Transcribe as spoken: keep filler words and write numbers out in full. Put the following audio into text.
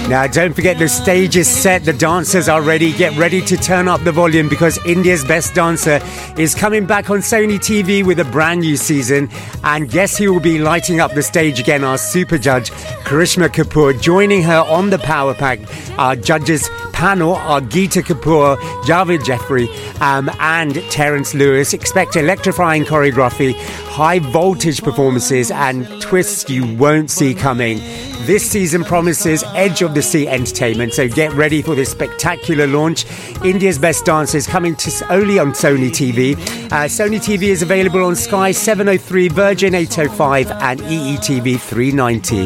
Now, don't forget the stage is set, the dancers are ready. Get ready to turn up the volume because India's Best Dancer is coming back on Sony T V with a brand new season. And guess who will be lighting up the stage again? Our super judge, Karishma Kapoor. Joining her on the Power Pack, our judges panel are Geeta Kapoor, Javed Jeffrey um, and Terence Lewis. Expect electrifying choreography, high voltage performances and twists you won't see coming. This season promises edge of the seat entertainment, so get ready for this spectacular launch. India's Best Dancer is coming to only on Sony T V. Uh, Sony T V is available on Sky seven oh three, Virgin eight oh five and E E T V three ninety.